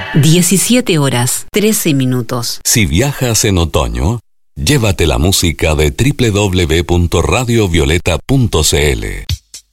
17:13. Si viajas en otoño, llévate la música de www.radiovioleta.cl.